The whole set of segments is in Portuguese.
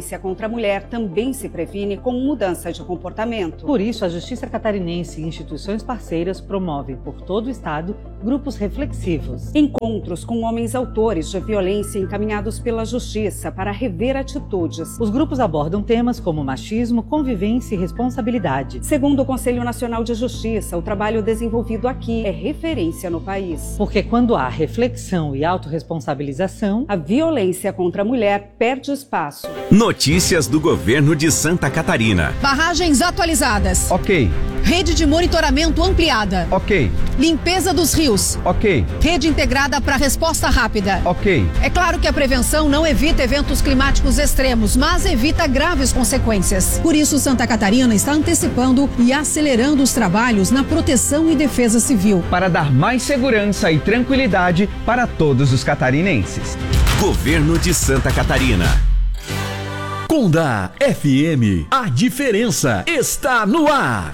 violência contra a mulher também se previne com mudança de comportamento. Por isso, a Justiça Catarinense e instituições parceiras promovem por todo o estado grupos reflexivos. Encontros com homens autores de violência encaminhados pela Justiça para rever atitudes. Os grupos abordam temas como machismo, convivência e responsabilidade. Segundo o Conselho Nacional de Justiça, o trabalho desenvolvido aqui é referência no país. Porque quando há reflexão e autorresponsabilização, a violência contra a mulher perde espaço. Notícias do governo de Santa Catarina. Barragens atualizadas. Ok. Rede de monitoramento ampliada. Ok. Limpeza dos rios. Ok. Rede integrada para resposta rápida. Ok. É claro que a prevenção não evita eventos climáticos extremos, mas evita graves consequências. Por isso, Santa Catarina está antecipando e acelerando os trabalhos na proteção e defesa civil. Para dar mais segurança e tranquilidade para todos os catarinenses. Governo de Santa Catarina. Conda FM, a diferença está no ar.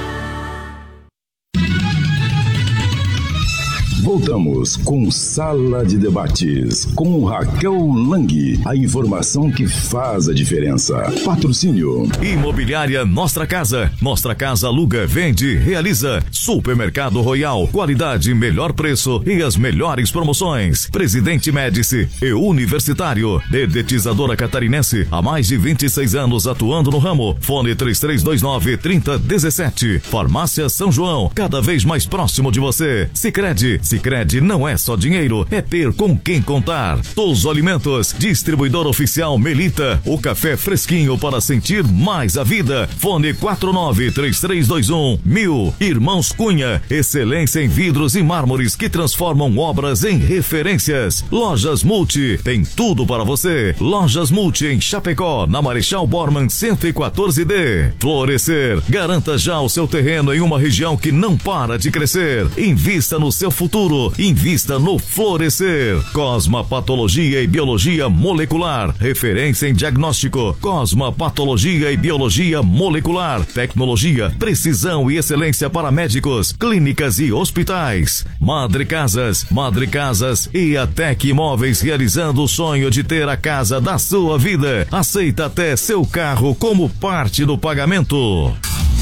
Voltamos com Sala de Debates, com Raquel Lang. A informação que faz a diferença. Patrocínio. Imobiliária Nostra Casa. Nostra Casa aluga, vende, realiza. Supermercado Royal. Qualidade, melhor preço e as melhores promoções. Presidente Médici e Universitário. Dedetizadora catarinense. Há mais de 26 anos atuando no ramo. Fone 3329-3017. Farmácia São João. Cada vez mais próximo de você. Sicredi. Sicredi não é só dinheiro, é ter com quem contar. Toso Alimentos, distribuidor oficial Melita, o café fresquinho para sentir mais a vida. Fone 493321-1000. Irmãos Cunha, excelência em vidros e mármores que transformam obras em referências. Lojas Multi, tem tudo para você. Lojas Multi em Chapecó, na Marechal Bormann 114D. Florescer, garanta já o seu terreno em uma região que não para de crescer. Invista no seu futuro. Invista no Florescer. Cosma Patologia e Biologia Molecular. Referência em diagnóstico. Cosma Patologia e Biologia Molecular. Tecnologia, precisão e excelência para médicos, clínicas e hospitais. Madre Casas e a Tec Imóveis, realizando o sonho de ter a casa da sua vida. Aceita até seu carro como parte do pagamento.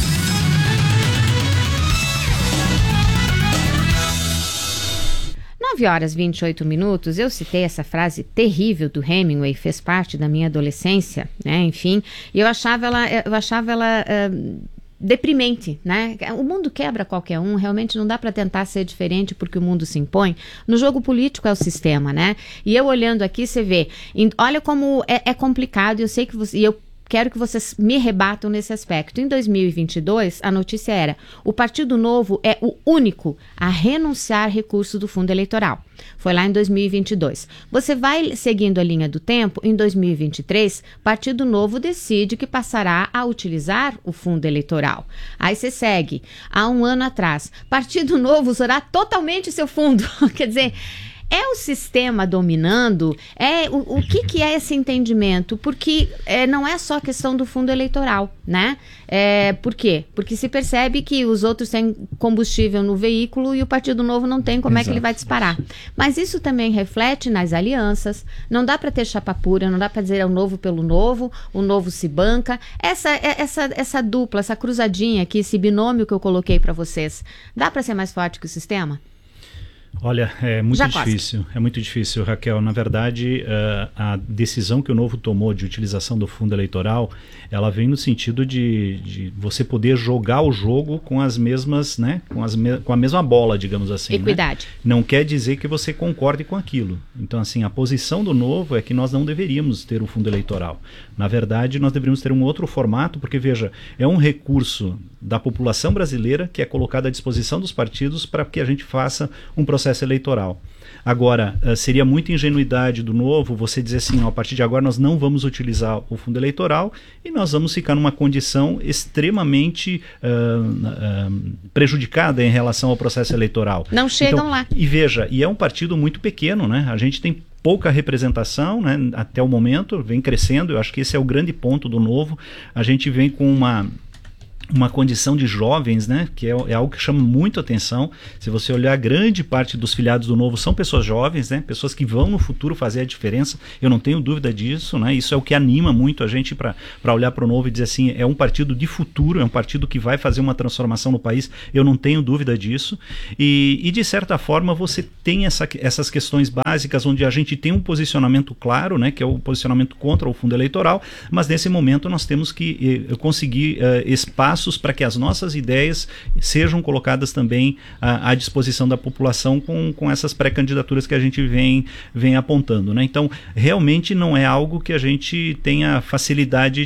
9h28. Eu citei essa frase terrível do Hemingway, fez parte da minha adolescência, né? Enfim, e eu achava ela deprimente, né? O mundo quebra qualquer um, realmente não dá para tentar ser diferente porque o mundo se impõe. No jogo político é o sistema, né? E eu olhando aqui, você vê, olha como é complicado, eu sei que você, e eu quero que vocês me rebatam nesse aspecto. Em 2022, a notícia era: o Partido Novo é o único a renunciar recurso do fundo eleitoral. Foi lá em 2022. Você vai seguindo a linha do tempo, em 2023, Partido Novo decide que passará a utilizar o fundo eleitoral. Aí você segue, há um ano atrás, Partido Novo usará totalmente seu fundo. Quer dizer, é o sistema dominando? O que é esse entendimento? Porque não é só questão do fundo eleitoral, né? Por quê? Porque se percebe que os outros têm combustível no veículo e o Partido Novo não tem, como é que ele vai disparar? Mas isso também reflete nas alianças, não dá para ter chapa pura, não dá para dizer é o novo pelo novo, o novo se banca. Essa dupla, essa cruzadinha aqui, esse binômio que eu coloquei para vocês, dá para ser mais forte que o sistema? Olha, é muito difícil, Raquel. Na verdade, a decisão que o Novo tomou de utilização do fundo eleitoral, ela vem no sentido de você poder jogar o jogo com as mesmas, né, com a mesma bola, digamos assim. Equidade. Né? Não quer dizer que você concorde com aquilo. Então, assim, a posição do Novo é que nós não deveríamos ter um fundo eleitoral. Na verdade, nós deveríamos ter um outro formato, porque, veja, é um recurso da população brasileira que é colocado à disposição dos partidos para que a gente faça um processo eleitoral. Agora, seria muita ingenuidade do Novo você dizer assim, a partir de agora nós não vamos utilizar o fundo eleitoral e nós vamos ficar numa condição extremamente prejudicada em relação ao processo eleitoral. Não chegam lá. E veja, e é um partido muito pequeno, né? A gente tem pouca representação, né? Até o momento, vem crescendo, eu acho que esse é o grande ponto do Novo. A gente vem com uma condição de jovens, né, que é algo que chama muito atenção. Se você olhar, grande parte dos filiados do Novo são pessoas jovens, né, pessoas que vão no futuro fazer a diferença. Eu não tenho dúvida disso, né, isso é o que anima muito a gente para olhar para o Novo e dizer assim, é um partido de futuro, é um partido que vai fazer uma transformação no país, eu não tenho dúvida disso. E de certa forma você tem essas questões básicas onde a gente tem um posicionamento claro, né, que é o posicionamento contra o fundo eleitoral, mas nesse momento nós temos que conseguir espaço para que as nossas ideias sejam colocadas também à disposição da população com essas pré-candidaturas que a gente vem apontando, né? Então, realmente não é algo que a gente tenha facilidade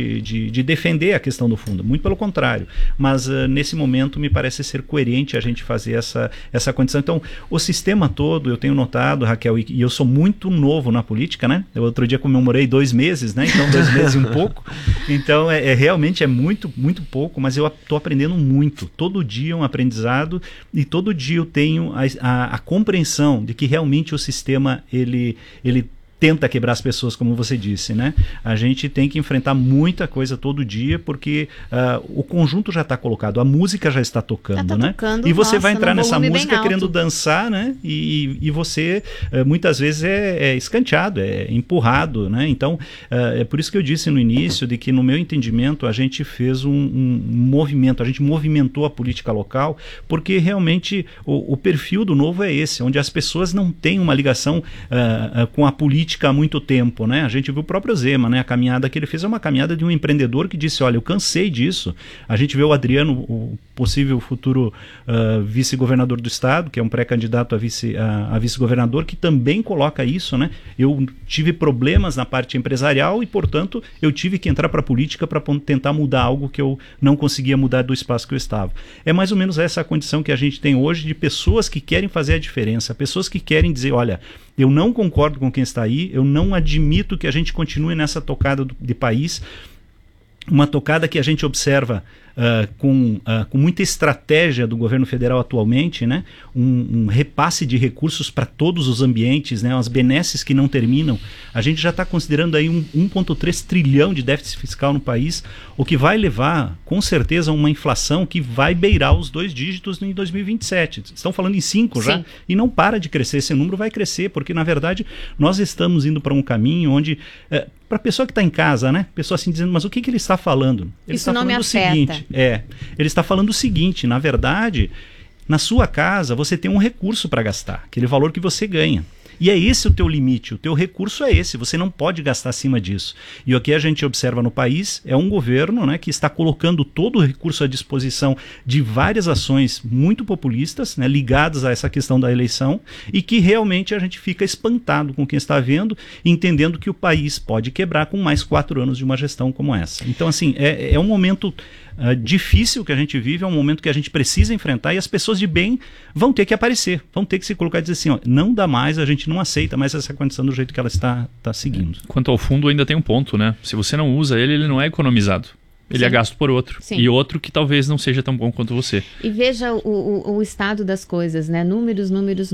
de defender a questão do fundo, muito pelo contrário, mas nesse momento me parece ser coerente a gente fazer essa condição. Então, o sistema todo, eu tenho notado, Raquel, e eu sou muito novo na política, né? Eu outro dia comemorei 2 meses, né? Então, 2 meses e um pouco. Então, realmente é muito, muito pouco, mas eu estou aprendendo muito. Todo dia é um aprendizado e todo dia eu tenho a compreensão de que realmente o sistema ele tenta quebrar as pessoas, como você disse, né? A gente tem que enfrentar muita coisa todo dia, porque o conjunto já está colocado, a música já está tocando, né? E você vai entrar nessa música querendo dançar, né? E você muitas vezes é escanteado, é empurrado, né? Então, é por isso que eu disse no início de que, no meu entendimento, a gente fez um movimento, a gente movimentou a política local, porque realmente o perfil do Novo é esse, onde as pessoas não têm uma ligação com a política há muito tempo, né? A gente viu o próprio Zema, né? A caminhada que ele fez é uma caminhada de um empreendedor que disse, olha, eu cansei disso. A gente vê o Adriano, o possível futuro vice-governador do estado, que é um pré-candidato a vice-governador, que também coloca isso, né? Eu tive problemas na parte empresarial e, portanto, eu tive que entrar para a política para tentar mudar algo que eu não conseguia mudar do espaço que eu estava. É mais ou menos essa a condição que a gente tem hoje de pessoas que querem fazer a diferença, pessoas que querem dizer, olha, eu não concordo com quem está aí, eu não admito que a gente continue nessa tocada de país, uma tocada que a gente observa com muita estratégia do governo federal atualmente, né? Um repasse de recursos para todos os ambientes, né? As benesses que não terminam. A gente já está considerando aí 1,3 trilhão de déficit fiscal no país, o que vai levar, com certeza, a uma inflação que vai beirar os 2 dígitos em 2027. Estão falando em 5 já, e não para de crescer. Esse número vai crescer, porque, na verdade, nós estamos indo para um caminho onde... para a pessoa que está em casa, né? Pessoa assim dizendo, mas o que ele está falando? Ele Isso está não falando me o seguinte, ele está falando o seguinte, na verdade, na sua casa você tem um recurso para gastar, aquele valor que você ganha. E é esse o teu limite, o teu recurso é esse, você não pode gastar acima disso. E o que a gente observa no país é um governo, né, que está colocando todo o recurso à disposição de várias ações muito populistas, né, ligadas a essa questão da eleição, e que realmente a gente fica espantado com quem está vendo, entendendo que o país pode quebrar com mais 4 anos de uma gestão como essa. Então, assim, é um momento difícil que a gente vive, é um momento que a gente precisa enfrentar, e as pessoas de bem vão ter que aparecer, vão ter que se colocar e dizer assim, ó, não dá mais, a gente não aceita mais essa condição do jeito que ela está seguindo. Quanto ao fundo, ainda tem um ponto, né? Se você não usa ele, ele não é economizado. Ele é gasto por outro. Sim. E outro que talvez não seja tão bom quanto você. E veja o estado das coisas, né? Números.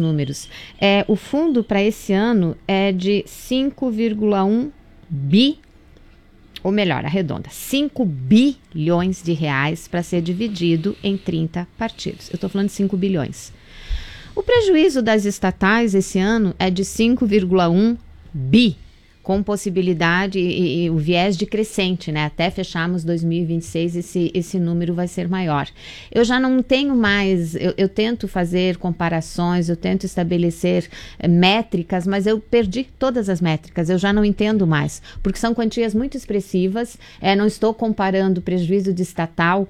O fundo para esse ano é de 5,1 bi, ou melhor, arredonda, 5 bilhões de reais para ser dividido em 30 partidos. Eu estou falando de 5 bilhões. O prejuízo das estatais esse ano é de 5,1 bi, com possibilidade e o viés de crescente, né? Até fecharmos 2026, esse número vai ser maior. Eu já não tenho mais, eu tento fazer comparações, eu tento estabelecer métricas, mas eu perdi todas as métricas, eu já não entendo mais, porque são quantias muito expressivas, não estou comparando o prejuízo de estatal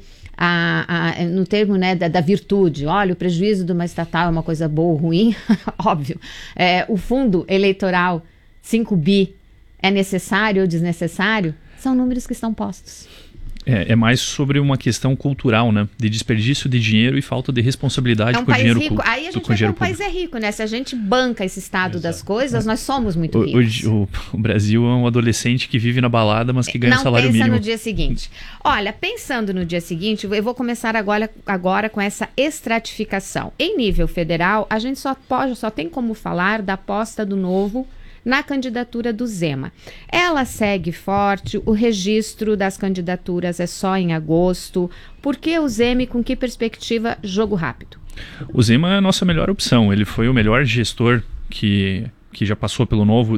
no termo, né, da virtude. Olha, o prejuízo de uma estatal é uma coisa boa ou ruim, óbvio. O fundo eleitoral, 5 bi, é necessário ou desnecessário? São números que estão postos. É mais sobre uma questão cultural, né? De desperdício de dinheiro e falta de responsabilidade com o dinheiro público. Aí a gente vê que o país é rico, né? Se a gente banca esse estado das coisas, nós somos muito ricos. O Brasil é um adolescente que vive na balada, mas que ganha salário mínimo. Não pensa no dia seguinte. Olha, pensando no dia seguinte, eu vou começar agora com essa estratificação. Em nível federal, a gente só tem como falar da aposta do Novo na candidatura do Zema. Ela segue forte, o registro das candidaturas é só em agosto. Por que o Zema e com que perspectiva? Jogo rápido. O Zema é a nossa melhor opção. Ele foi o melhor gestor que já passou pelo Novo,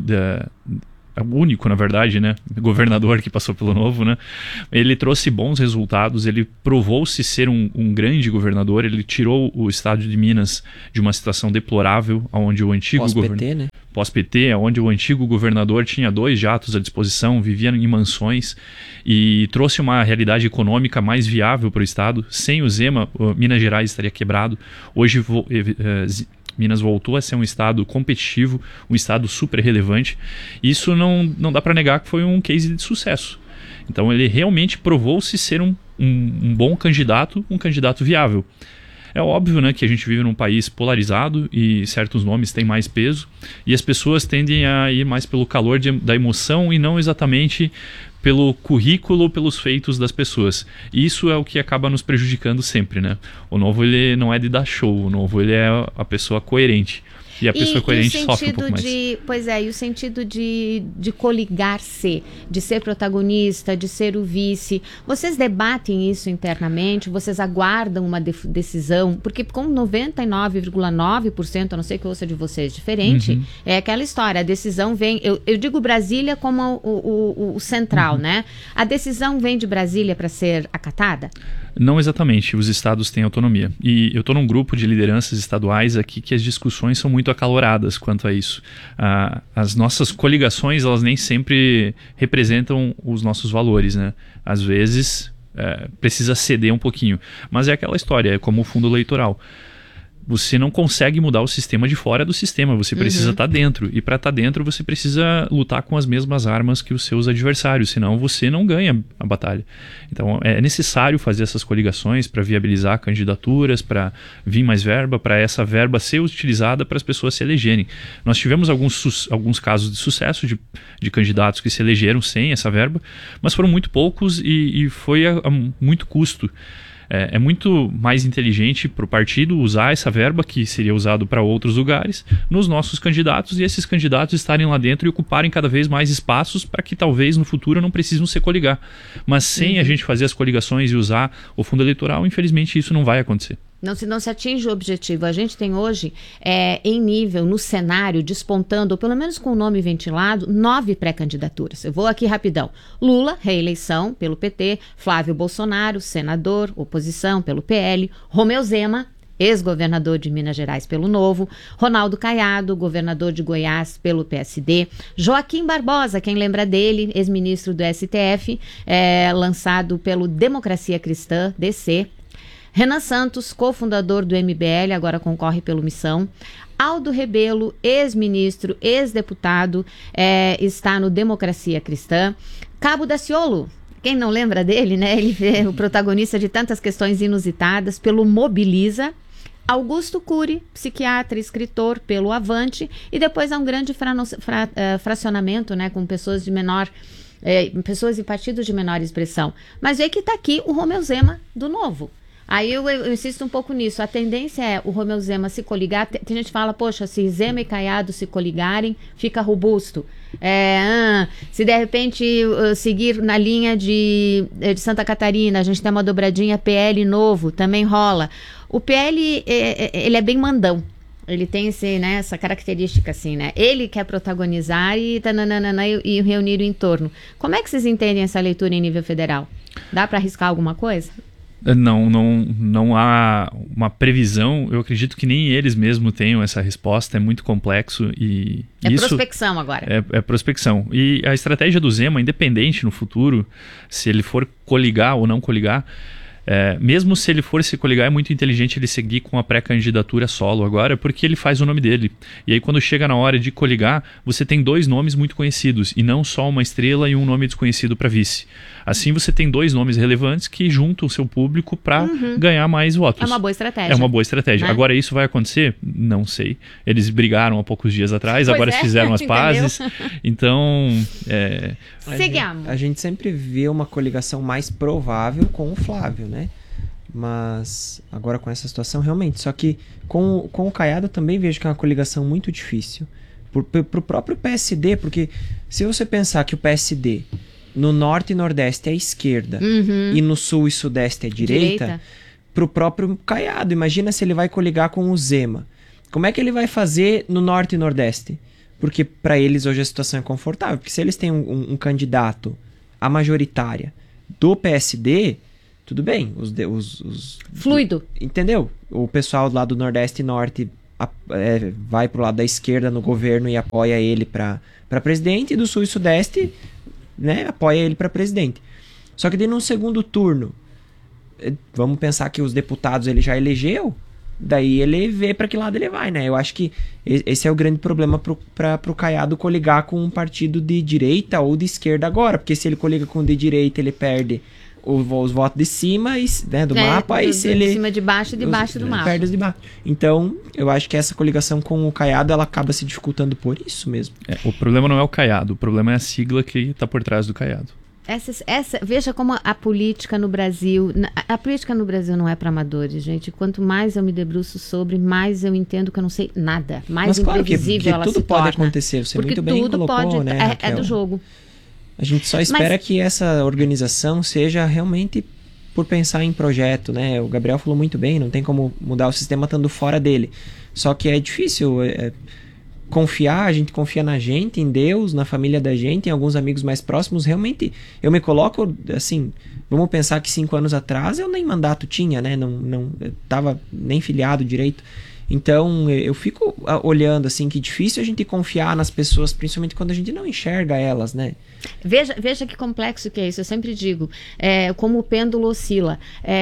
o único, na verdade, né, governador que passou pelo Novo, né? Ele trouxe bons resultados, ele provou-se ser um grande governador, ele tirou o estado de Minas de uma situação deplorável, onde o antigo pós-PT, né? Pós-PT, onde o antigo governador tinha 2 jatos à disposição, vivia em mansões e trouxe uma realidade econômica mais viável para o estado. Sem o Zema, Minas Gerais estaria quebrado. Hoje Minas voltou a ser um estado competitivo, um estado super relevante. Isso não dá para negar que foi um case de sucesso. Então ele realmente provou-se ser um bom candidato, um candidato viável. É óbvio, né, que a gente vive num país polarizado e certos nomes têm mais peso e as pessoas tendem a ir mais pelo calor da emoção e não exatamente pelo currículo, pelos feitos das pessoas. E isso é o que acaba nos prejudicando sempre, né? O Novo, ele não é de dar show, o Novo, ele é a pessoa coerente. E a pessoa coerente sofre um pouco mais. Pois é, e o sentido de coligar-se, de ser protagonista, de ser o vice. Vocês debatem isso internamente? Vocês aguardam uma decisão? Porque com 99,9%, a não ser que eu ouça de vocês diferente, é aquela história, a decisão vem... Eu digo Brasília como o central, né? A decisão vem de Brasília para ser acatada? Não exatamente, os estados têm autonomia. E eu estou num grupo de lideranças estaduais aqui que as discussões são muito acaloradas quanto a isso. As nossas coligações, elas nem sempre representam os nossos valores, né? Às vezes precisa ceder um pouquinho. Mas é aquela história, é como o fundo eleitoral. Você não consegue mudar o sistema de fora do sistema, você precisa estar dentro. E para estar dentro, você precisa lutar com as mesmas armas que os seus adversários, senão você não ganha a batalha. Então é necessário fazer essas coligações para viabilizar candidaturas, para vir mais verba, para essa verba ser utilizada para as pessoas se elegerem. Nós tivemos alguns casos de sucesso de candidatos que se elegeram sem essa verba, mas foram muito poucos e foi a muito custo. É muito mais inteligente para o partido usar essa verba, que seria usado para outros lugares, nos nossos candidatos, e esses candidatos estarem lá dentro e ocuparem cada vez mais espaços para que talvez no futuro não precisem se coligar. Mas sem a gente fazer as coligações e usar o fundo eleitoral, infelizmente isso não vai acontecer. Não se atinge o objetivo. A gente tem hoje, em nível, no cenário, despontando, ou pelo menos com o nome ventilado, 9 pré-candidaturas. Eu vou aqui rapidão. Lula, reeleição pelo PT. Flávio Bolsonaro, senador, oposição pelo PL. Romeu Zema, ex-governador de Minas Gerais pelo Novo. Ronaldo Caiado, governador de Goiás pelo PSD. Joaquim Barbosa, quem lembra dele, ex-ministro do STF, lançado pelo Democracia Cristã, DC. Renan Santos, cofundador do MBL, agora concorre pelo Missão. Aldo Rebelo, ex-ministro, ex-deputado, está no Democracia Cristã. Cabo Daciolo, quem não lembra dele, né? Ele é o protagonista de tantas questões inusitadas pelo Mobiliza. Augusto Cury, psiquiatra, escritor, pelo Avante. E depois há um grande fracionamento, né, com pessoas de menor... pessoas e partidos de menor expressão. Mas é que está aqui o Romeu Zema do Novo. Aí eu insisto um pouco nisso. A tendência é o Romeu Zema se coligar. Tem gente que fala, poxa, se Zema e Caiado se coligarem, fica robusto. Se de repente seguir na linha de Santa Catarina, a gente tem uma dobradinha PL Novo, também rola. O PL, ele é bem mandão. Ele tem essa característica assim, né? Ele quer protagonizar e reunir o entorno. Como é que vocês entendem essa leitura em nível federal? Dá para arriscar alguma coisa? Não há uma previsão. Eu acredito que nem eles mesmos tenham essa resposta. É muito complexo e isso prospecção agora. É prospecção. E a estratégia do Zema, independente no futuro, se ele for coligar ou não coligar, mesmo se ele for se coligar, é muito inteligente ele seguir com a pré-candidatura solo agora, porque ele faz o nome dele. E aí quando chega na hora de coligar, você tem 2 nomes muito conhecidos, e não só uma estrela e um nome desconhecido para vice. Assim você tem 2 nomes relevantes que juntam o seu público para ganhar mais votos. É uma boa estratégia. É uma boa estratégia. Né? Agora isso vai acontecer? Não sei. Eles brigaram há poucos dias atrás, agora fizeram as pazes. Então... A gente sempre vê uma coligação mais provável com o Flávio, né? Mas agora com essa situação, realmente. Só que com o Caiado eu também vejo que é uma coligação muito difícil. pro próprio PSD, porque se você pensar que o PSD no norte e nordeste é a esquerda e no sul e sudeste é direita, pro próprio Caiado, imagina se ele vai coligar com o Zema. Como é que ele vai fazer no norte e nordeste? Porque para eles hoje a situação é confortável, porque se eles têm um candidato à majoritária do PSD, tudo bem, fluido. Entendeu? O pessoal lá do nordeste e norte vai pro lado da esquerda no governo e apoia ele para presidente, e do sul e sudeste, né, apoia ele para presidente. Só que daí num segundo turno, vamos pensar que os deputados ele já elegeu, daí ele vê para que lado ele vai, né? Eu acho que esse é o grande problema pro Caiado coligar com um partido de direita ou de esquerda agora, porque se ele coliga com o de direita, ele perde os votos de cima, né, do mapa, e se ele... de cima de baixo e de baixo do mapa. Perde os de baixo. Então, eu acho que essa coligação com o Caiado, ela acaba se dificultando por isso mesmo. O problema não é o Caiado, o problema é a sigla que está por trás do Caiado. Veja como a política no Brasil... A política no Brasil não é para amadores, gente. Quanto mais eu me debruço sobre, mais eu entendo que eu não sei nada. Mais imprevisível ela se torna. Mas claro que tudo pode acontecer, você muito bem colocou, pode, né, é do jogo. A gente só espera que essa organização seja realmente por pensar em projeto, né? O Gabriel falou muito bem, não tem como mudar o sistema estando fora dele. Só que é difícil confiar, a gente confia na gente, em Deus, na família da gente, em alguns amigos mais próximos. Realmente, eu me coloco, assim, vamos pensar que 5 anos atrás eu nem mandato tinha, né? Não tava nem filiado direito. Então, eu fico olhando, assim, que difícil a gente confiar nas pessoas, principalmente quando a gente não enxerga elas, né? Veja que complexo que é isso. Eu sempre digo, como o pêndulo oscila.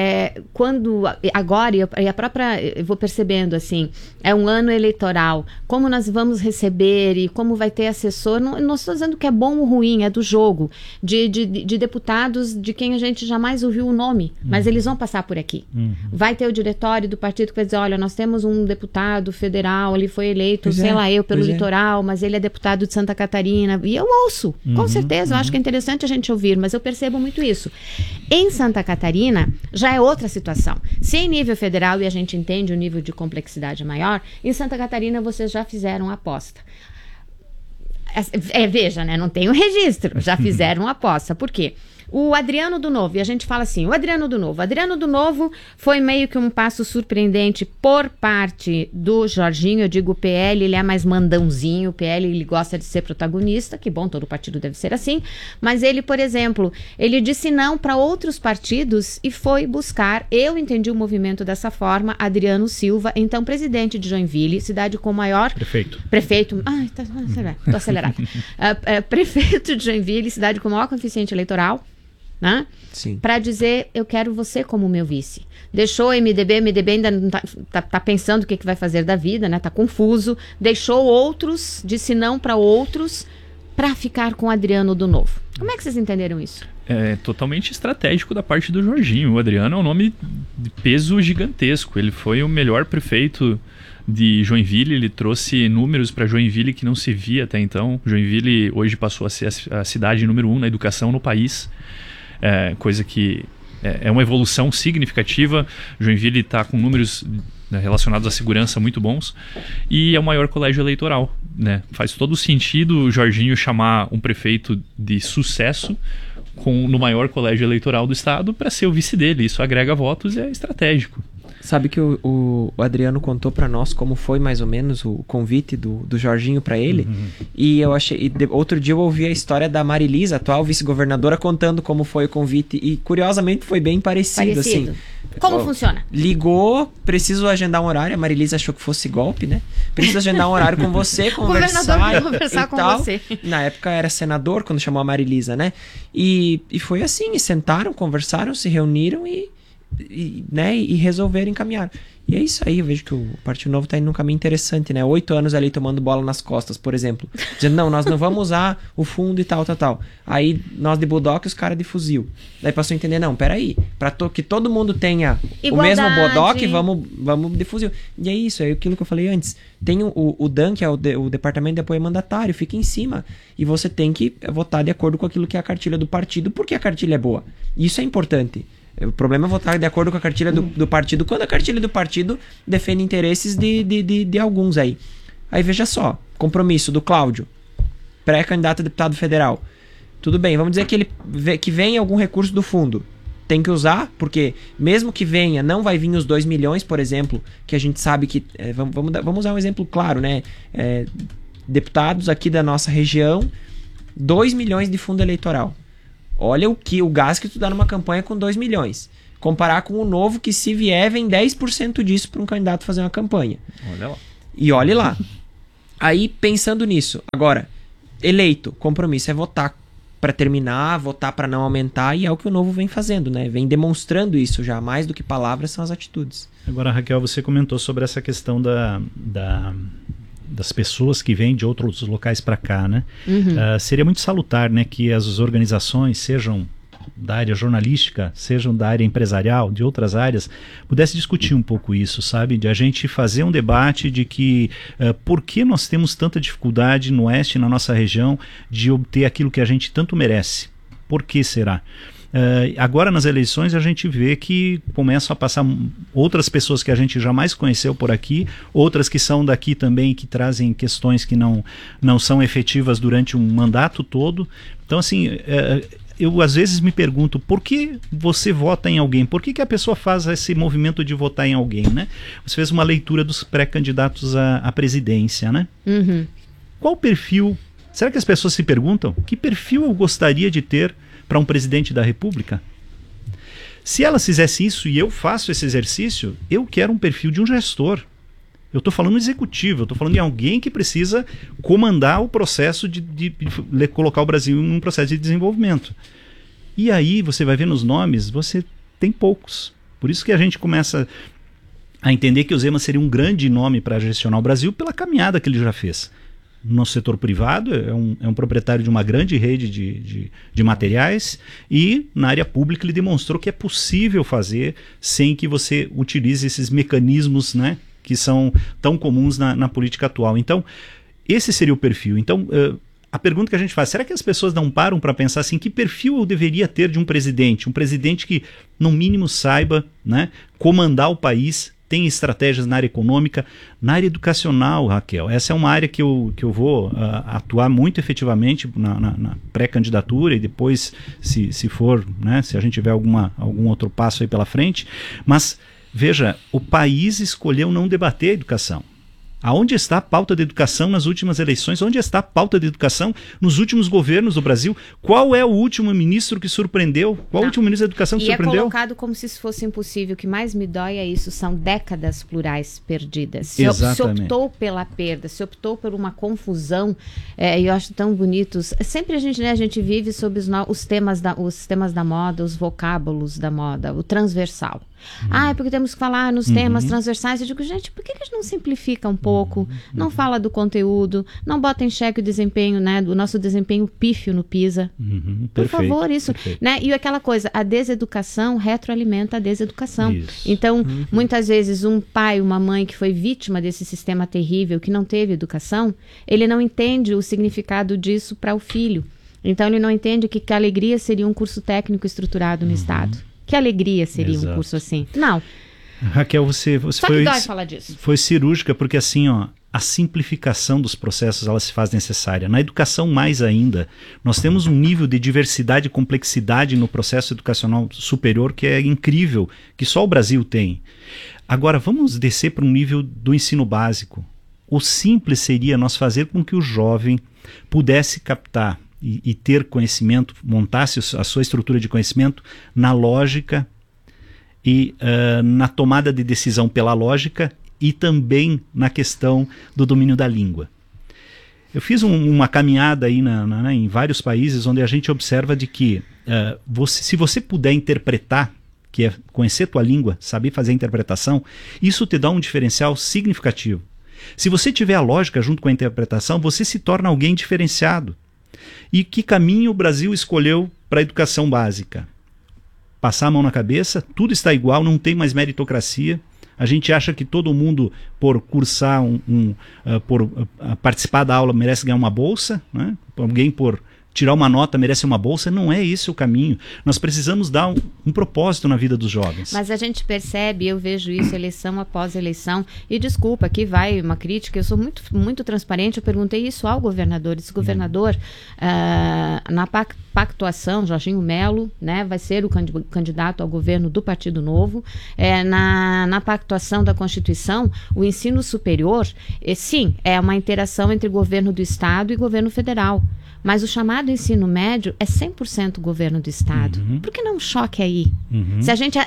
Quando agora, e a própria, eu vou percebendo, assim, é um ano eleitoral, como nós vamos receber e como vai ter assessor, não estou dizendo que é bom ou ruim, é do jogo, de deputados de quem a gente jamais ouviu o nome, mas eles vão passar por aqui. Vai ter o diretório do partido que vai dizer, olha, nós temos um deputado federal, ele foi eleito, pelo litoral, mas ele é deputado de Santa Catarina, e eu ouço, com certeza, eu acho que é interessante a gente ouvir, mas eu percebo muito isso. Em Santa Catarina, já é outra situação. Se em nível federal, e a gente entende o nível de complexidade maior, em Santa Catarina vocês já fizeram a aposta. Veja, né, não tem um registro, já fizeram uma aposta. Por quê? O Adriano do Novo, e a gente fala assim, o Adriano do Novo foi meio que um passo surpreendente por parte do Jorginho. Eu digo o PL, ele é mais mandãozinho, o PL ele gosta de ser protagonista, que bom, todo partido deve ser assim, mas ele, por exemplo, ele disse não para outros partidos e foi buscar, eu entendi o movimento dessa forma, Adriano Silva, então presidente de Joinville, cidade com maior... Prefeito, tô acelerado. Prefeito de Joinville, cidade com maior coeficiente eleitoral, né? Para dizer, eu quero você como meu vice. Deixou o MDB ainda não tá pensando o que vai fazer da vida, né? Tá confuso. Deixou outros, disse não para outros, para ficar com o Adriano do Novo. Como é que vocês entenderam isso? É totalmente estratégico da parte do Jorginho. O Adriano é um nome de peso gigantesco. Ele foi o melhor prefeito de Joinville, ele trouxe números para Joinville que não se via até então. Joinville hoje passou a ser a cidade número 1 na educação no país. Coisa que é uma evolução significativa. Joinville está com números relacionados à segurança muito bons e é o maior colégio eleitoral, né? Faz todo sentido o Jorginho chamar um prefeito de sucesso no maior colégio eleitoral do estado para ser o vice dele. Isso agrega votos e é estratégico. Sabe que o Adriano contou para nós como foi mais ou menos o convite do Jorginho para ele. E eu achei. Outro dia eu ouvi a história da Marilisa, atual vice-governadora, contando como foi o convite. E curiosamente foi bem parecido. Assim. Como funciona? Ligou, preciso agendar um horário. A Marilisa achou que fosse golpe, né? Preciso agendar um horário com você, conversar. O governador conversar com você. Na época era senador quando chamou a Marilisa, né? E foi assim, e sentaram, conversaram, se reuniram e resolveram encaminhar. E é isso aí, eu vejo que o Partido Novo está indo num caminho interessante, né? 8 anos ali tomando bola nas costas, por exemplo. Dizendo, não, nós não vamos usar o fundo e tal. Aí nós de bodoque e os caras de fuzil. Daí passou a entender, não, peraí, para que todo mundo tenha igualdade. O mesmo bodoque, vamos de fuzil. E é isso, é aquilo que eu falei antes. Tem o DAN, que é o Departamento de Apoio Mandatário, fica em cima. E você tem que votar de acordo com aquilo que é a cartilha do partido, porque a cartilha é boa. Isso é importante. O problema é votar de acordo com a cartilha do partido, quando a cartilha do partido defende interesses de alguns aí. Aí veja só, compromisso do Cláudio, pré-candidato a deputado federal. Tudo bem, vamos dizer que vem algum recurso do fundo. Tem que usar, porque mesmo que venha, não vai vir os 2 milhões, por exemplo, que a gente sabe que... vamos usar um exemplo claro, né? Deputados aqui da nossa região, 2 milhões de fundo eleitoral. Olha o gasto que tu dá numa campanha com 2 milhões. Comparar com o Novo, que se vier, vem 10% disso para um candidato fazer uma campanha. Olha lá. E olhe lá. Aí, pensando nisso, agora, eleito, compromisso é votar para terminar, votar para não aumentar, e é o que o Novo vem fazendo, né? Vem demonstrando isso já, mais do que palavras são as atitudes. Agora, Raquel, você comentou sobre essa questão das pessoas que vêm de outros locais para cá, né? Seria muito salutar, né, que as organizações, sejam da área jornalística, sejam da área empresarial, de outras áreas, pudesse discutir um pouco isso, sabe? De a gente fazer um debate de que por que nós temos tanta dificuldade no Oeste, na nossa região, de obter aquilo que a gente tanto merece. Por que será? Agora nas eleições a gente vê que começam a passar outras pessoas que a gente jamais conheceu por aqui, outras que são daqui também e que trazem questões que não são efetivas durante um mandato todo. Então assim, eu às vezes me pergunto, por que você vota em alguém? Por que a pessoa faz esse movimento de votar em alguém, né? Você fez uma leitura dos pré-candidatos à presidência, né? Qual perfil? Será que as pessoas se perguntam? Que perfil eu gostaria de ter para um presidente da República? Se elas fizessem isso e eu faço esse exercício, eu quero um perfil de um gestor. Eu estou falando executivo, eu estou falando de alguém que precisa comandar o processo de colocar o Brasil em um processo de desenvolvimento. E aí você vai ver nos nomes, você tem poucos. Por isso que a gente começa a entender que o Zema seria um grande nome para gestionar o Brasil pela caminhada que ele já fez. No setor privado, é um proprietário de uma grande rede de materiais, e na área pública ele demonstrou que é possível fazer sem que você utilize esses mecanismos, né, que são tão comuns na política atual. Então, esse seria o perfil. Então, a pergunta que a gente faz, será que as pessoas não param para pensar assim, que perfil eu deveria ter de um presidente? Um presidente que, no mínimo, saiba, né, comandar o país, tem estratégias na área econômica, na área educacional, Raquel. Essa é uma área que eu vou atuar muito efetivamente na pré-candidatura e depois, se for, né, se a gente tiver algum outro passo aí pela frente. Mas, veja, o país escolheu não debater a educação. Aonde está a pauta da educação nas últimas eleições? Onde está a pauta da educação nos últimos governos do Brasil? Qual é o último ministro que surpreendeu? Qual o último ministro da educação que surpreendeu? E é colocado como se isso fosse impossível. O que mais me dói é isso. São décadas plurais perdidas. Se optou pela perda, se optou por uma confusão, e eu acho tão bonitos. Sempre a gente vive sobre os temas da moda, os vocábulos da moda, o transversal. Porque temos que falar nos temas transversais. Eu digo, gente, por que a gente não simplifica um pouco? Não fala do conteúdo, não bota em xeque o desempenho, né, do nosso desempenho pífio no PISA. Por favor, isso. Né? E aquela coisa, a deseducação retroalimenta a deseducação. Isso. Então, muitas vezes, um pai, uma mãe que foi vítima desse sistema terrível, que não teve educação, ele não entende o significado disso para o filho. Então, ele não entende que alegria seria um curso técnico estruturado no Estado. Que alegria seria um curso assim. Não. Raquel, você Só que dói falar disso. Foi cirúrgica, porque assim, ó, a simplificação dos processos ela se faz necessária. Na educação mais ainda, nós temos um nível de diversidade e complexidade no processo educacional superior que é incrível, que só o Brasil tem. Agora, vamos descer para um nível do ensino básico. O simples seria nós fazer com que o jovem pudesse captar e ter conhecimento, montasse a sua estrutura de conhecimento na lógica e na tomada de decisão pela lógica e também na questão do domínio da língua. Eu fiz uma caminhada aí em vários países onde a gente observa de que se você puder interpretar, que é conhecer tua língua, saber fazer a interpretação, isso te dá um diferencial significativo. Se você tiver a lógica junto com a interpretação, você se torna alguém diferenciado. E que caminho o Brasil escolheu para a educação básica? Passar a mão na cabeça, tudo está igual, não tem mais meritocracia. A gente acha que todo mundo, por cursar, por participar da aula, merece ganhar uma bolsa, né? Alguém por tirar uma nota merece uma bolsa, não é esse o caminho. Nós precisamos dar um propósito na vida dos jovens. Mas a gente percebe, eu vejo isso eleição após eleição, e desculpa, aqui vai uma crítica, eu sou muito, muito transparente, eu perguntei isso ao governador, esse governador, na pactuação, Jorginho Melo, né, vai ser o candidato ao governo do Partido Novo, na pactuação da Constituição, o ensino superior, sim, é uma interação entre o governo do Estado e o governo federal. Mas o chamado ensino médio é 100% governo do Estado. Por que não um choque aí? Se a gente...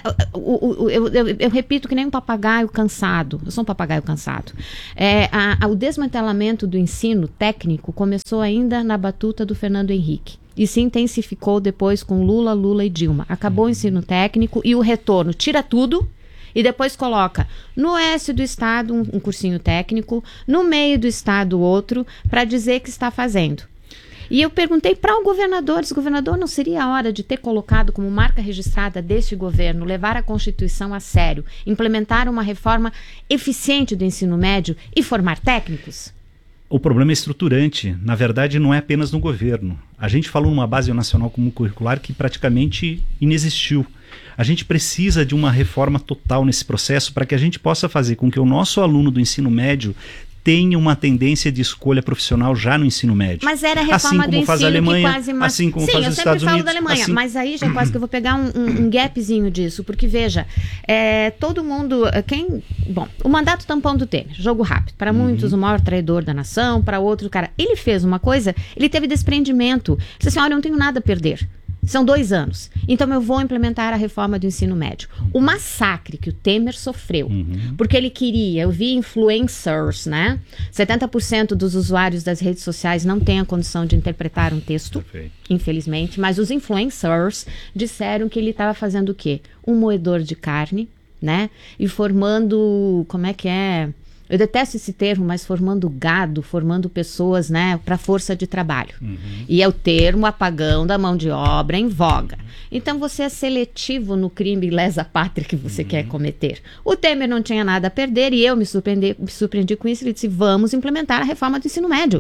Eu repito que nem um papagaio cansado. Eu sou um papagaio cansado. O desmantelamento do ensino técnico começou ainda na batuta do Fernando Henrique. E se intensificou depois com Lula e Dilma. Acabou o ensino técnico e o retorno tira tudo e depois coloca no oeste do estado um cursinho técnico, no meio do estado outro, para dizer que está fazendo. E eu perguntei para o governador, disse, governador, não seria a hora de ter colocado como marca registrada deste governo, levar a Constituição a sério, implementar uma reforma eficiente do ensino médio e formar técnicos? O problema é estruturante. Na verdade, não é apenas no governo. A gente falou numa base nacional comum curricular que praticamente inexistiu. A gente precisa de uma reforma total nesse processo para que a gente possa fazer com que o nosso aluno do ensino médio tenha uma tendência de escolha profissional já no ensino médio. Mas era a reforma assim como do faz ensino a Alemanha, que quase... assim como faz os Estados Unidos. Sim, eu sempre falo da Alemanha, assim... mas aí já quase que eu vou pegar um gapzinho disso, porque veja, todo mundo... Bom, o mandato tampão do Temer, jogo rápido. Para muitos, o maior traidor da nação, para outro, cara... Ele fez uma coisa, ele teve desprendimento. Disse assim, olha, eu não tenho nada a perder. São 2 anos. Então eu vou implementar a reforma do ensino médio. O massacre que o Temer sofreu, porque ele queria, eu vi influencers, né? 70% dos usuários das redes sociais não têm a condição de interpretar um texto, infelizmente, mas os influencers disseram que ele estava fazendo o quê? Um moedor de carne, né? E formando, como é que é? Eu detesto esse termo, mas formando gado, formando pessoas, né, para força de trabalho. E é o termo apagão da mão de obra em voga. Então você é seletivo no crime lesa pátria que você quer cometer. O Temer não tinha nada a perder e eu me surpreendi com isso. Ele disse, vamos implementar a reforma do ensino médio.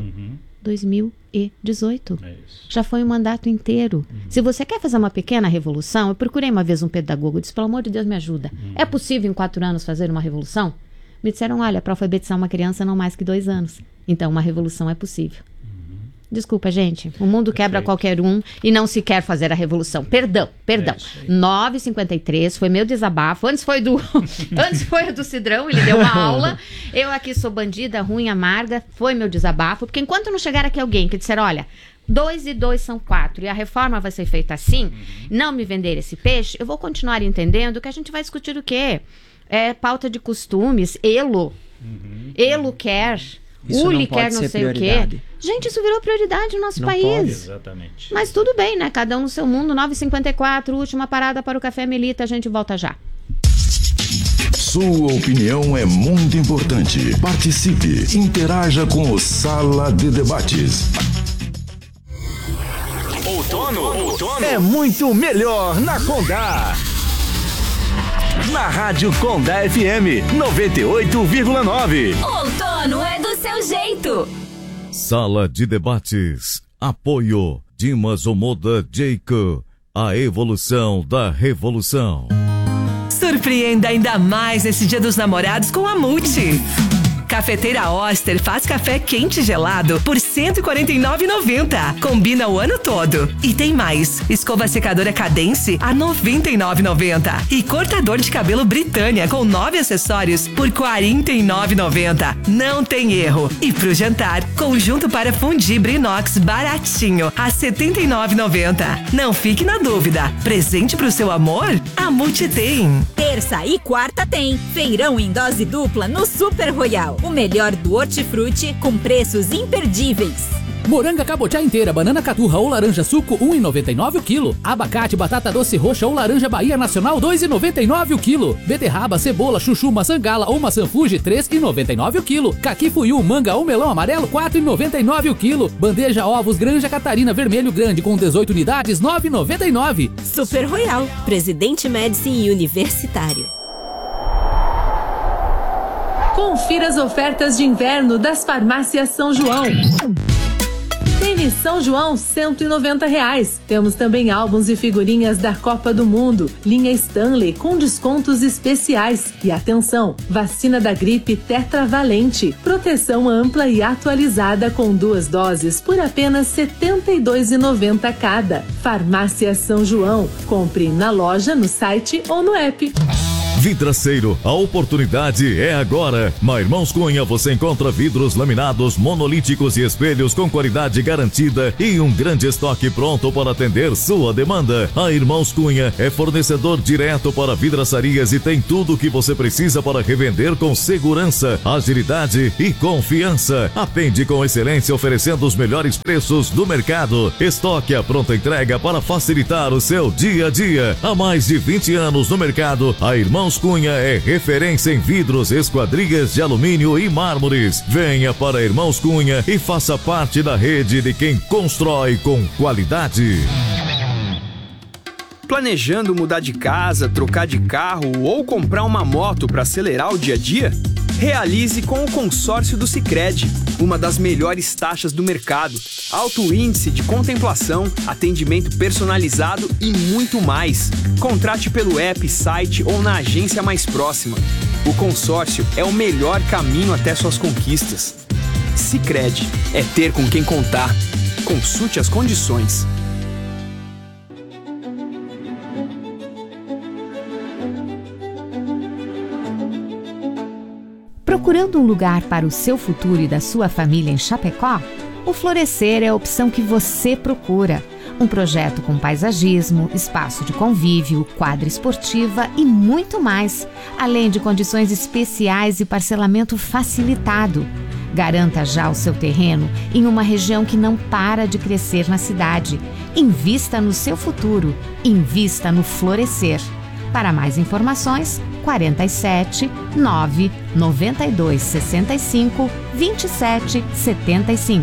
2018. Já foi um mandato inteiro. Se você quer fazer uma pequena revolução, eu procurei uma vez um pedagogo, disse, pelo amor de Deus, me ajuda. É possível em 4 anos fazer uma revolução? Me disseram, olha, para alfabetizar uma criança não mais que 2 anos. Então, uma revolução é possível. Desculpa, gente. O mundo quebra qualquer um e não se quer fazer a revolução. Perdão. 9h53, foi meu desabafo. Antes foi o do Cidrão, ele deu uma aula. Eu aqui sou bandida, ruim, amarga. Foi meu desabafo. Porque enquanto não chegar aqui alguém que disser, olha, 2 e 2 são 4 e a reforma vai ser feita assim, não me vender esse peixe, eu vou continuar entendendo que a gente vai discutir o quê? Pauta de costumes, Elo quer, Uli quer não sei prioridade. O quê. Gente, isso virou prioridade no nosso país. Pode. Exatamente. Mas tudo bem, né? Cada um no seu mundo. 9h54, última parada para o Café Melita. A gente volta já. Sua opinião é muito importante. Participe, interaja com o Sala de Debates. Outono é muito melhor na Condá. Na Rádio Condá FM 98,9. Outono é do seu jeito. Sala de Debates. Apoio Dimas Omoda Jeico. A evolução da revolução. Surpreenda ainda mais esse Dia dos Namorados com a Multi. Cafeteira Oster faz café quente e gelado por R$ 149,90. Combina o ano todo. E tem mais. Escova secadora Cadence a R$ 99,90. E cortador de cabelo Britânia com 9 acessórios por R$ 49,90. Não tem erro. E pro jantar, conjunto para fundir Brinox baratinho a R$ 79,90. Não fique na dúvida. Presente pro seu amor? A Multi tem. Terça e quarta tem. Feirão em dose dupla no Super Royal. O melhor do hortifruti com preços imperdíveis. Moranga cabotiá inteira, banana caturra ou laranja suco, R$ 1,99 o quilo. Abacate, batata doce roxa ou laranja Bahia Nacional, R$ 2,99 o quilo. Beterraba, cebola, chuchu, maçã gala ou maçã Fuji, R$ 3,99 o quilo. Caqui fuiu, manga ou melão amarelo, R$ 4,99 o quilo. Bandeja ovos Granja Catarina vermelho grande com 18 unidades, R$ 9,99. Super Royal, Presidente Médici e Universitário. Confira as ofertas de inverno das farmácias São João. Tênis São João, R$190. Temos também álbuns e figurinhas da Copa do Mundo. Linha Stanley com descontos especiais. E atenção, vacina da gripe tetravalente. Proteção ampla e atualizada com 2 doses por apenas R$ 72,90 cada. Farmácia São João. Compre na loja, no site ou no app. Vidraceiro, a oportunidade é agora. Na Irmãos Cunha você encontra vidros laminados, monolíticos e espelhos com qualidade garantida e um grande estoque pronto para atender sua demanda. A Irmãos Cunha é fornecedor direto para vidraçarias e tem tudo o que você precisa para revender com segurança, agilidade e confiança. Atende com excelência oferecendo os melhores preços do mercado. Estoque à pronta entrega para facilitar o seu dia a dia. Há mais de 20 anos no mercado, a Irmãos Cunha é referência em vidros, esquadrias de alumínio e mármores. Venha para Irmãos Cunha e faça parte da rede de quem constrói com qualidade. Planejando mudar de casa, trocar de carro ou comprar uma moto para acelerar o dia a dia? Realize com o consórcio do Sicredi, uma das melhores taxas do mercado, alto índice de contemplação, atendimento personalizado e muito mais. Contrate pelo app, site ou na agência mais próxima. O consórcio é o melhor caminho até suas conquistas. Sicredi, é ter com quem contar. Consulte as condições. Procurando um lugar para o seu futuro e da sua família em Chapecó? O Florescer é a opção que você procura. Um projeto com paisagismo, espaço de convívio, quadra esportiva e muito mais, além de condições especiais e parcelamento facilitado. Garanta já o seu terreno em uma região que não para de crescer na cidade. Invista no seu futuro. Invista no Florescer. Para mais informações, 47 9 92 65 27 75.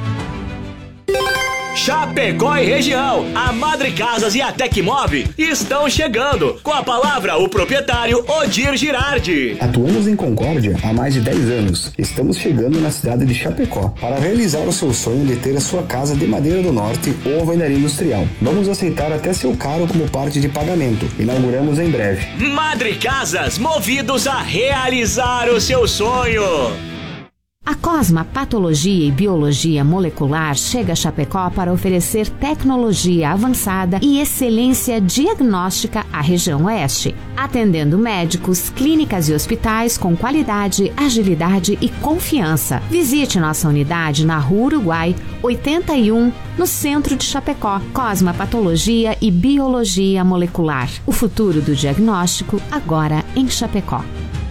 Chapecó e região, a Madre Casas e a Tecmove estão chegando. Com a palavra, o proprietário Odir Girardi. Atuamos em Concórdia há mais de 10 anos. Estamos chegando na cidade de Chapecó para realizar o seu sonho de ter a sua casa de madeira do norte ou alvenaria industrial. Vamos aceitar até seu carro como parte de pagamento. Inauguramos em breve. Madre Casas, movidos a realizar o seu sonho. A Cosma Patologia e Biologia Molecular chega a Chapecó para oferecer tecnologia avançada e excelência diagnóstica à região oeste, atendendo médicos, clínicas e hospitais com qualidade, agilidade e confiança. Visite nossa unidade na Rua Uruguai 81, no centro de Chapecó. Cosma Patologia e Biologia Molecular. O futuro do diagnóstico agora em Chapecó.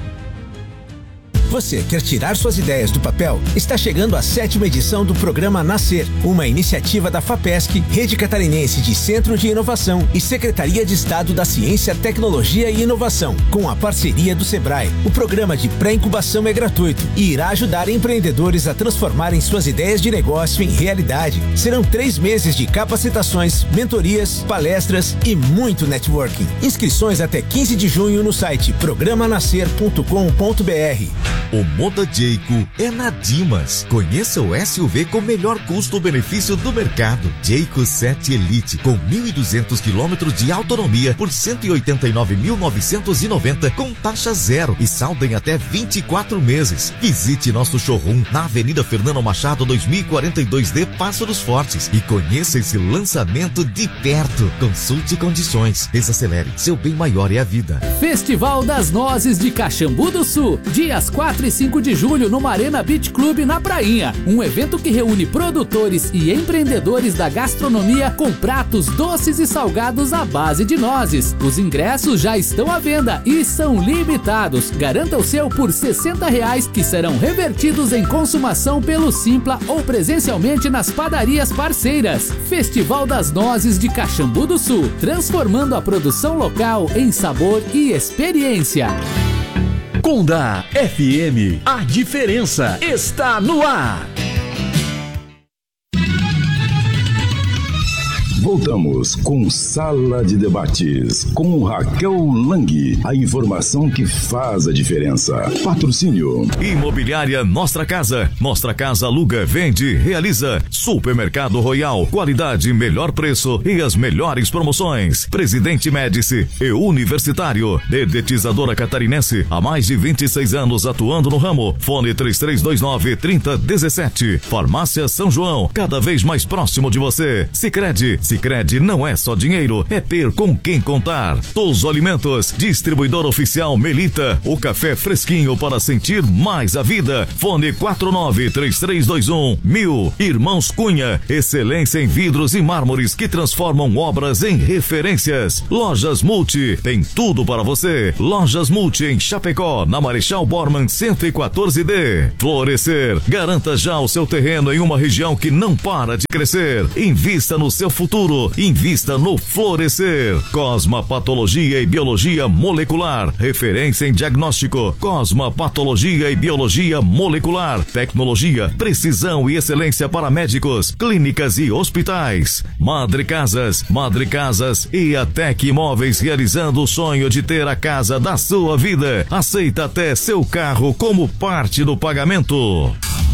Você quer tirar suas ideias do papel? Está chegando a 7ª edição do programa Nascer, uma iniciativa da FAPESC, Rede Catarinense de Centro de Inovação e Secretaria de Estado da Ciência, Tecnologia e Inovação, com a parceria do Sebrae. O programa de pré-incubação é gratuito e irá ajudar empreendedores a transformarem suas ideias de negócio em realidade. Serão 3 meses de capacitações, mentorias, palestras e muito networking. Inscrições até 15 de junho no site programanascer.com.br. O Moda Jayco é na Dimas. Conheça o SUV com melhor custo-benefício do mercado. Jayco 7 Elite, com 1.200 km de autonomia por R$ 189.990, com taxa zero e saldo em até 24 meses. Visite nosso showroom na Avenida Fernando Machado, 2042D, Passo dos Fortes, e conheça esse lançamento de perto. Consulte condições. Desacelere. Seu bem maior é a vida. Festival das Nozes de Caxambu do Sul. Dias 4 e 5 de julho no Marena Beach Club na Prainha. Um evento que reúne produtores e empreendedores da gastronomia com pratos doces e salgados à base de nozes. Os ingressos já estão à venda e são limitados. Garanta o seu por R$ 60, que serão revertidos em consumação pelo Simpla ou presencialmente nas padarias parceiras. Festival das Nozes de Caxambu do Sul, transformando a produção local em sabor e experiência. Condá FM, a diferença está no ar. Voltamos com Sala de Debates, com Raquel Lang. A informação que faz a diferença. Patrocínio. Imobiliária Nossa Casa. Nossa Casa aluga, vende, realiza. Supermercado Royal. Qualidade, melhor preço e as melhores promoções. Presidente Médici e Universitário. Dedetizadora catarinense. Há mais de 26 anos atuando no ramo. Fone 3329-3017. Farmácia São João. Cada vez mais próximo de você. Sicredi. Sicredi não é só dinheiro, é ter com quem contar. Todos os Alimentos, distribuidor oficial Melita, o café fresquinho para sentir mais a vida. Fone 493321-1000. Irmãos Cunha, excelência em vidros e mármores que transformam obras em referências. Lojas Multi, tem tudo para você. Lojas Multi em Chapecó, na Marechal Bormann 114D. Florescer, garanta já o seu terreno em uma região que não para de crescer. Invista no seu futuro, invista no Florescer. Cosma Patologia e Biologia Molecular, referência em diagnóstico. Cosma Patologia e Biologia Molecular, tecnologia, precisão e excelência para médicos, clínicas e hospitais. Madre Casas e a Tec Imóveis, realizando o sonho de ter a casa da sua vida. Aceita até seu carro como parte do pagamento.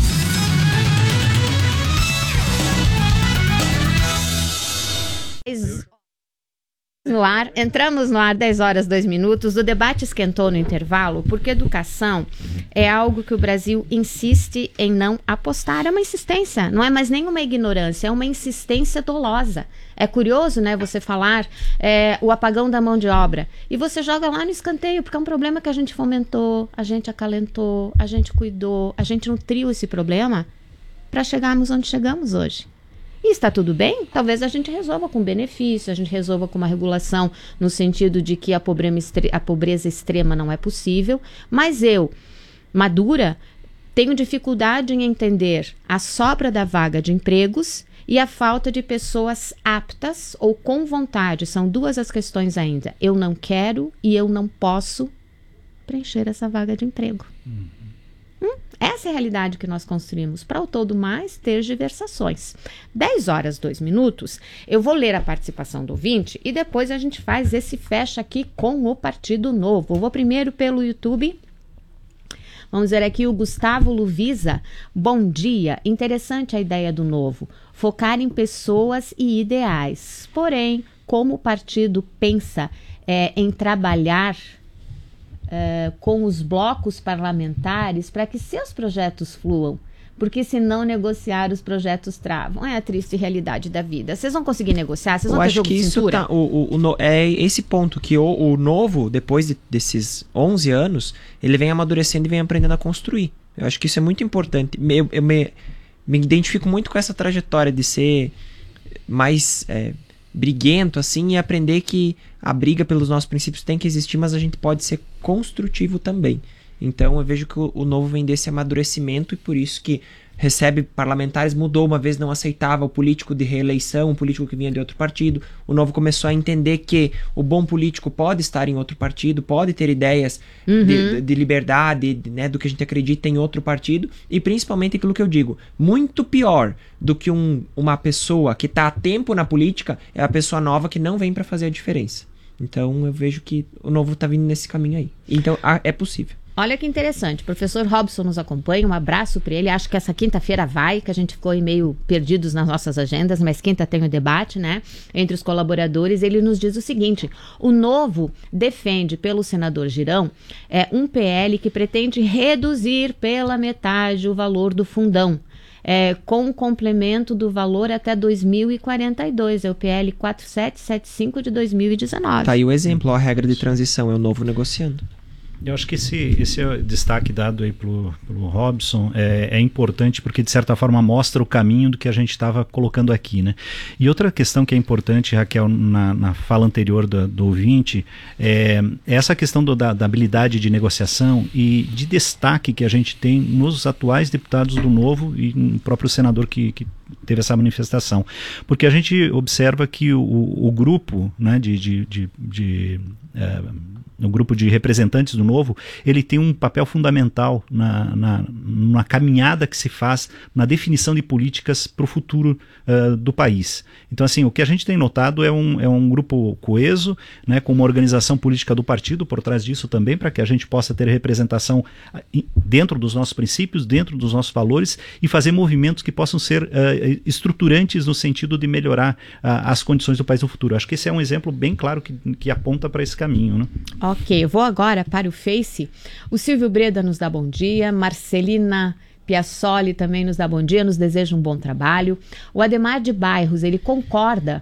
No ar, entramos no ar 10 horas 2 minutos. O debate esquentou no intervalo porque educação é algo que o Brasil insiste em não apostar. É uma insistência, não é mais nenhuma ignorância, é uma insistência dolosa. É curioso, né, você falar o apagão da mão de obra e você joga lá no escanteio, porque é um problema que a gente fomentou, a gente acalentou, a gente cuidou, a gente nutriu esse problema para chegarmos onde chegamos hoje. E está tudo bem? Talvez a gente resolva com benefício, a gente resolva com uma regulação no sentido de que a pobreza extrema não é possível, mas eu, madura, tenho dificuldade em entender a sobra da vaga de empregos e a falta de pessoas aptas ou com vontade. São duas as questões ainda. Eu não quero e eu não posso preencher essa vaga de emprego. Essa é a realidade que nós construímos. Para o todo mais, ter diversações. 10 horas 2 minutos, eu vou ler a participação do ouvinte e depois a gente faz esse fecha aqui com o Partido Novo. Eu vou primeiro pelo YouTube. Vamos ver aqui o Gustavo Luvisa. Bom dia, interessante a ideia do Novo. Focar em pessoas e ideais. Porém, como o partido pensa em trabalhar com os blocos parlamentares para que seus projetos fluam, porque se não negociar os projetos travam. É a triste realidade da vida. Vocês vão conseguir negociar? Vocês vão ter jogo de cintura? É esse ponto que o Novo, depois desses 11 anos, ele vem amadurecendo e vem aprendendo a construir. Eu acho que isso é muito importante. Eu me identifico muito com essa trajetória de ser mais briguento assim e aprender que a briga pelos nossos princípios tem que existir, mas a gente pode ser construtivo também. Então eu vejo que o Novo vem desse amadurecimento e por isso que recebe parlamentares, mudou, uma vez não aceitava o político de reeleição, um político que vinha de outro partido. O Novo começou a entender que o bom político pode estar em outro partido, pode ter ideias de liberdade, né, do que a gente acredita em outro partido, e principalmente aquilo que eu digo, muito pior do que uma pessoa que está há tempo na política é a pessoa nova que não vem para fazer a diferença. Então eu vejo que o Novo está vindo nesse caminho aí. Então é possível. Olha que interessante, o professor Robson nos acompanha, um abraço para ele, acho que essa quinta-feira vai, que a gente ficou meio perdidos nas nossas agendas, mas quinta tem o debate, né, entre os colaboradores. Ele nos diz o seguinte: o Novo defende pelo senador Girão um PL que pretende reduzir pela metade o valor do fundão, com o complemento do valor até 2042, é o PL 4775 de 2019. Tá aí o exemplo, a regra de transição, é o Novo negociando. Eu acho que esse é o destaque dado aí pelo Robson, é importante porque de certa forma mostra o caminho do que a gente estava colocando aqui, né? E outra questão que é importante, Raquel, na fala anterior do ouvinte, é essa questão da habilidade de negociação e de destaque que a gente tem nos atuais deputados do Novo e no próprio senador que teve essa manifestação. Porque a gente observa que o grupo, né, o grupo de representantes do Novo, ele tem um papel fundamental na caminhada que se faz na definição de políticas para o futuro do país. Então, assim, o que a gente tem notado é um grupo coeso, né, com uma organização política do partido por trás disso também, para que a gente possa ter representação dentro dos nossos princípios, dentro dos nossos valores, e fazer movimentos que possam ser estruturantes no sentido de melhorar as condições do país no futuro. Acho que esse é um exemplo bem claro que aponta para esse caminho, né? Ok, eu vou agora para o Face. O Silvio Breda nos dá bom dia, Marcelina Piassoli também nos dá bom dia, nos deseja um bom trabalho. O Ademar de Bairros, ele concorda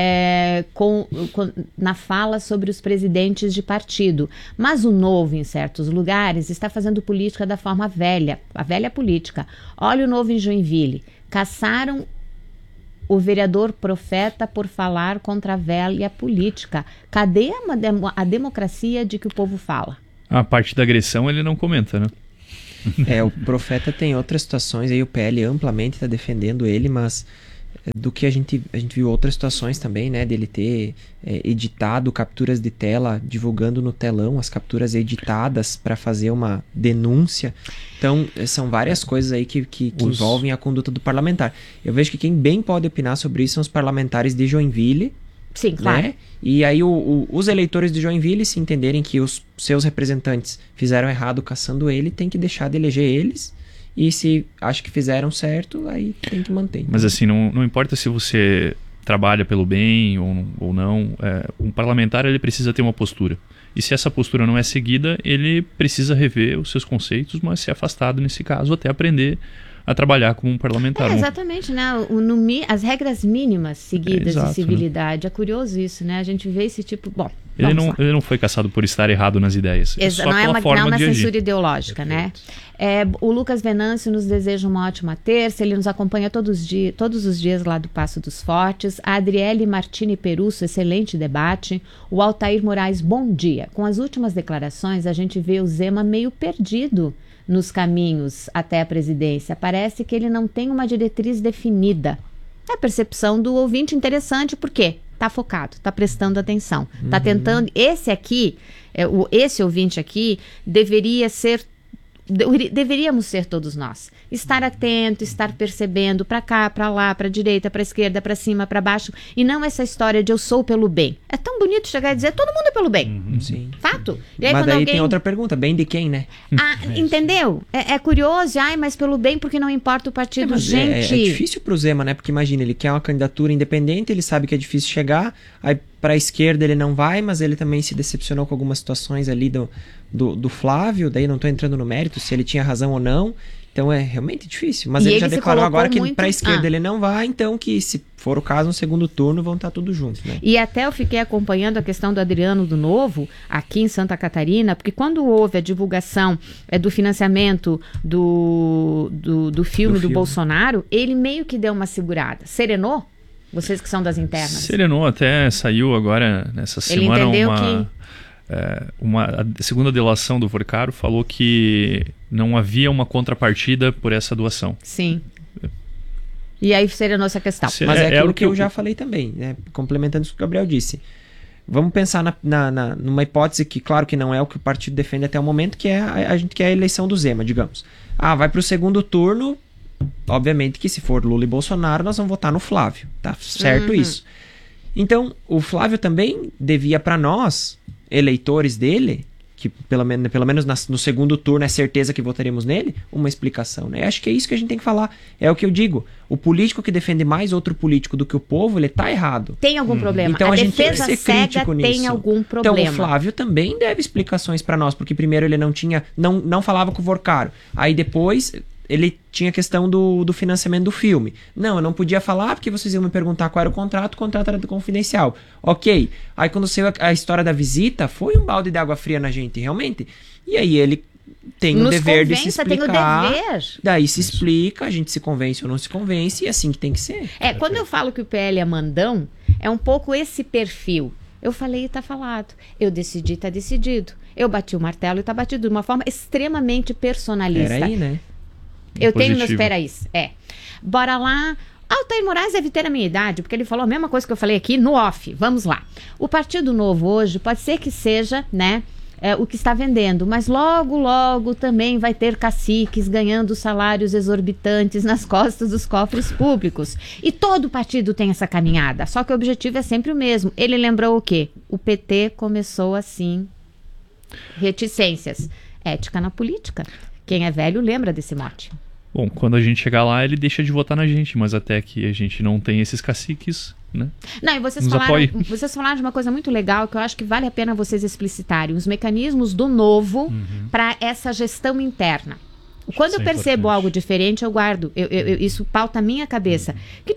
na fala sobre os presidentes de partido, mas o Novo, em certos lugares, está fazendo política da forma velha, a velha política. Olha o Novo em Joinville, caçaram o vereador Profeta por falar contra a velha política. Cadê a democracia de que o povo fala? A parte da agressão ele não comenta, né? O Profeta tem outras situações, aí o PL amplamente está defendendo ele, mas do que a gente viu outras situações também, né, dele ter editado capturas de tela, divulgando no telão as capturas editadas para fazer uma denúncia. Então, são várias coisas aí que envolvem a conduta do parlamentar. Eu vejo que quem bem pode opinar sobre isso são os parlamentares de Joinville. Sim, claro. Né? E aí os eleitores de Joinville, se entenderem que os seus representantes fizeram errado caçando ele, tem que deixar de eleger eles. E se acha que fizeram certo, aí tem que manter. Mas assim, não importa se você trabalha pelo bem ou não, um parlamentar ele precisa ter uma postura. E se essa postura não é seguida, ele precisa rever os seus conceitos, mas ser afastado nesse caso até aprender a trabalhar como um parlamentar. Exatamente, né? As regras mínimas seguidas de civilidade. Né? É curioso isso, né? A gente vê esse tipo... Bom, ele não foi caçado por estar errado nas ideias. Não é uma censura ideológica, né? O Lucas Venâncio nos deseja uma ótima terça. Ele nos acompanha todos os dias lá do Passo dos Fortes. A Adriele Martini Perusso, excelente debate. O Altair Moraes, bom dia. Com as últimas declarações, a gente vê o Zema meio perdido nos caminhos até a presidência. Parece que ele não tem uma diretriz definida. É a percepção do ouvinte interessante, por quê? Está focado, está prestando atenção, está tentando. Esse ouvinte aqui deveríamos ser todos nós. Estar atento, estar percebendo para cá, para lá, para direita, para esquerda, para cima, para baixo, e não essa história de eu sou pelo bem. É tão bonito chegar e dizer todo mundo é pelo bem. Sim. Fato. E aí, mas daí tem outra pergunta, bem de quem, né? Entendeu? É curioso, mas pelo bem porque não importa o partido. Gente, é difícil pro Zema, né? Porque imagina, ele quer uma candidatura independente, ele sabe que é difícil chegar, aí para a esquerda ele não vai, mas ele também se decepcionou com algumas situações ali do Flávio, daí não estou entrando no mérito se ele tinha razão ou não, então é realmente difícil, mas ele já declarou agora que para a esquerda ele não vai, então que se for o caso no segundo turno vão estar tudo junto, né? E até eu fiquei acompanhando a questão do Adriano do Novo aqui em Santa Catarina, porque quando houve a divulgação do financiamento do filme do Bolsonaro, ele meio que deu uma segurada, serenou? Vocês que são das internas. Serenou, até saiu agora nessa semana a segunda delação do Vorcaro falou que não havia uma contrapartida por essa doação. Sim. E aí serenou essa questão. Mas é aquilo que eu já falei também, né? Complementando o que o Gabriel disse. Vamos pensar numa hipótese que, claro que não é o que o partido defende até o momento, que é a gente quer a eleição do Zema, digamos. Vai para o segundo turno. Obviamente que se for Lula e Bolsonaro, nós vamos votar no Flávio, tá certo isso. Então, o Flávio também devia para nós, eleitores dele, que pelo menos no segundo turno é certeza que votaremos nele, uma explicação, né? Acho que é isso que a gente tem que falar. É o que eu digo. O político que defende mais outro político do que o povo, ele tá errado. Tem algum problema. Então a gente tem que ser cega crítico nisso. Tem algum problema. Então o Flávio também deve explicações para nós, porque primeiro ele não falava com o Vorcaro. Aí depois ele tinha a questão do financiamento do filme. Não, eu não podia falar porque vocês iam me perguntar qual era o contrato era confidencial. Ok. Aí quando saiu a história da visita, foi um balde de água fria na gente, realmente. E aí ele tem o dever de se explicar. Tem o dever. Daí se explica, a gente se convence ou não se convence, e é assim que tem que ser. Quando eu falo que o PL é mandão, é um pouco esse perfil. Eu falei e tá falado. Eu decidi, tá decidido. Eu bati o martelo e tá batido de uma forma extremamente personalista. Peraí, né? Eu tenho meus peraís. Bora lá. Altair Moraes deve ter a minha idade, porque ele falou a mesma coisa que eu falei aqui no off. Vamos lá. O Partido Novo hoje pode ser que seja, né, o que está vendendo, mas logo, logo também vai ter caciques ganhando salários exorbitantes nas costas dos cofres públicos. E todo partido tem essa caminhada, só que o objetivo é sempre o mesmo. Ele lembrou o quê? O PT começou assim, reticências. Ética na política. Quem é velho lembra desse mote. Bom, quando a gente chegar lá, ele deixa de votar na gente, mas até que a gente não tem esses caciques, né? Não, e vocês falaram de uma coisa muito legal que eu acho que vale a pena vocês explicitarem, os mecanismos do novo para essa gestão interna. Quando eu percebo algo diferente, eu guardo, isso pauta a minha cabeça. Que